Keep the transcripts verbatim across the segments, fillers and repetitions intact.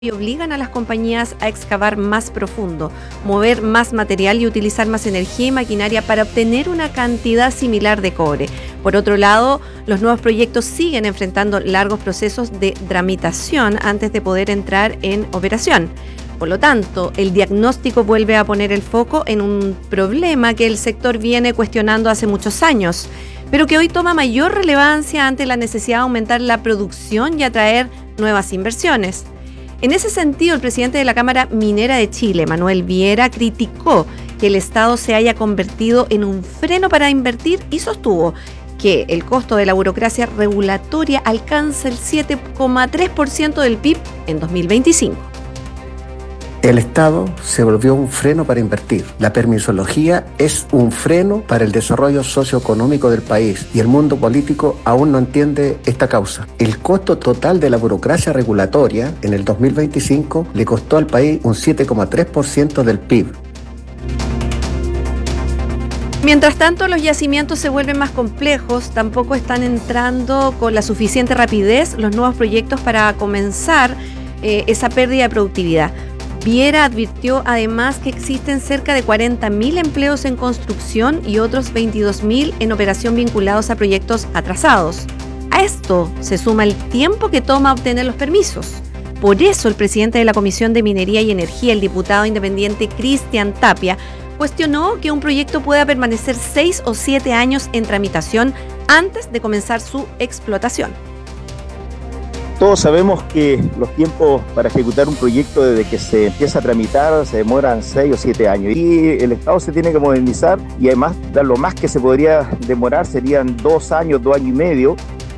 y obligan a las compañías a excavar más profundo, mover más material y utilizar más energía y maquinaria para obtener una cantidad similar de cobre. Por otro lado, los nuevos proyectos siguen enfrentando largos procesos de tramitación antes de poder entrar en operación. Por lo tanto, el diagnóstico vuelve a poner el foco en un problema que el sector viene cuestionando hace muchos años, pero que hoy toma mayor relevancia ante la necesidad de aumentar la producción y atraer nuevas inversiones. En ese sentido, el presidente de la Cámara Minera de Chile, Manuel Viera, criticó que el Estado se haya convertido en un freno para invertir y sostuvo que el costo de la burocracia regulatoria alcanza el siete coma tres por ciento del P I B en dos mil veinticinco. El Estado se volvió un freno para invertir. La permisología es un freno para el desarrollo socioeconómico del país y el mundo político aún no entiende esta causa. El costo total de la burocracia regulatoria en el dos mil veinticinco le costó al país un siete coma tres por ciento del P I B. Mientras tanto, los yacimientos se vuelven más complejos, tampoco están entrando con la suficiente rapidez los nuevos proyectos para comenzar eh, esa pérdida de productividad. Viera advirtió además que existen cerca de cuarenta mil empleos en construcción y otros veintidós mil en operación vinculados a proyectos atrasados. A esto se suma el tiempo que toma obtener los permisos. Por eso el presidente de la Comisión de Minería y Energía, el diputado independiente Cristian Tapia, cuestionó que un proyecto pueda permanecer seis o siete años en tramitación antes de comenzar su explotación. Todos sabemos que los tiempos para ejecutar un proyecto desde que se empieza a tramitar se demoran seis o siete años y el Estado se tiene que modernizar y además lo más que se podría demorar serían dos años, dos años y medio.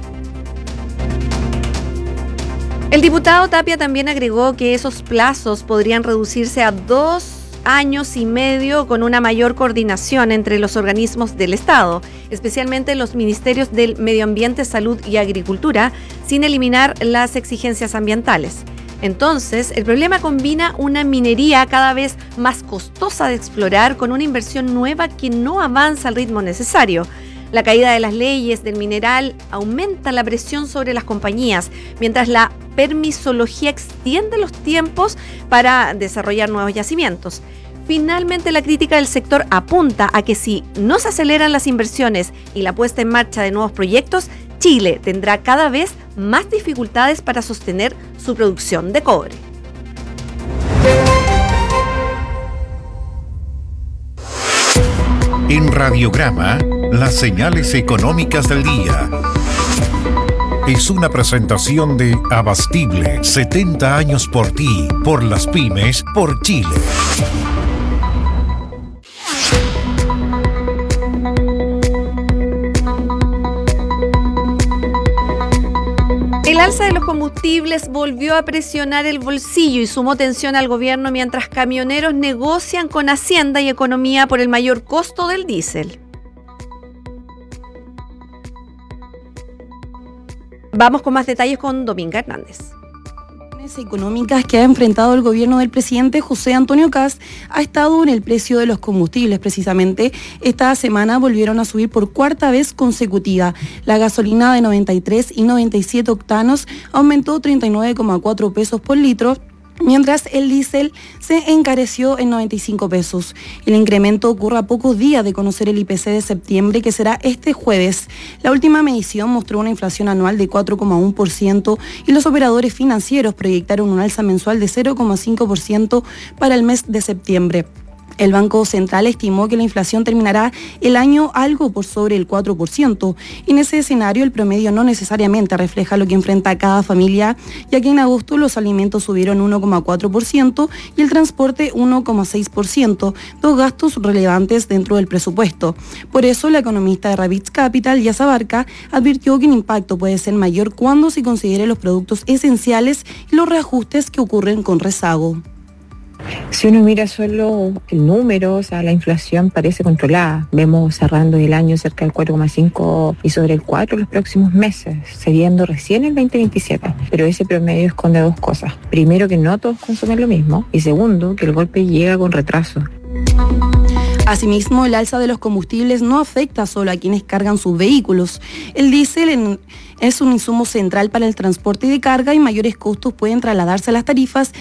El diputado Tapia también agregó que esos plazos podrían reducirse a dos años y medio con una mayor coordinación entre los organismos del Estado, especialmente los ministerios del Medio Ambiente, Salud y Agricultura, sin eliminar las exigencias ambientales. Entonces, el problema combina una minería cada vez más costosa de explorar con una inversión nueva que no avanza al ritmo necesario. La caída de las leyes del mineral aumenta la presión sobre las compañías, mientras la permisología extiende los tiempos para desarrollar nuevos yacimientos. Finalmente, la crítica del sector apunta a que si no se aceleran las inversiones y la puesta en marcha de nuevos proyectos, Chile tendrá cada vez más dificultades para sostener su producción de cobre. En Radiograma, las señales económicas del día. Es una presentación de Abastible, setenta años por ti, por las pymes, por Chile. El alza de los combustibles volvió a presionar el bolsillo y sumó tensión al gobierno mientras camioneros negocian con Hacienda y Economía por el mayor costo del diésel. Vamos con más detalles con Dominga Hernández. Económicas que ha enfrentado el gobierno del presidente José Antonio Kast ha estado en el precio de los combustibles. Precisamente esta semana volvieron a subir por cuarta vez consecutiva. La gasolina de noventa y tres y noventa y siete octanos aumentó treinta y nueve coma cuatro pesos por litro, mientras el diésel se encareció en noventa y cinco pesos. El incremento ocurre a pocos días de conocer el I P C de septiembre, que será este jueves. La última medición mostró una inflación anual de cuatro coma uno por ciento y los operadores financieros proyectaron un alza mensual de cero coma cinco por ciento para el mes de septiembre. El Banco Central estimó que la inflación terminará el año algo por sobre el cuatro por ciento. En ese escenario, el promedio no necesariamente refleja lo que enfrenta cada familia, ya que en agosto los alimentos subieron uno coma cuatro por ciento y el transporte uno coma seis por ciento, dos gastos relevantes dentro del presupuesto. Por eso, la economista de Ravitz Capital, Yasa Barca, advirtió que el impacto puede ser mayor cuando se considere los productos esenciales y los reajustes que ocurren con rezago. Si uno mira solo el número, o sea, la inflación parece controlada. Vemos cerrando el año cerca del cuatro coma cinco y sobre el cuatro los próximos meses, cediendo recién el veinte veintisiete. Pero ese promedio esconde dos cosas. Primero, que no todos consumen lo mismo. Y segundo, que el golpe llega con retraso. Asimismo, el alza de los combustibles no afecta solo a quienes cargan sus vehículos. El diésel en, es un insumo central para el transporte de carga y mayores costos pueden trasladarse a las tarifas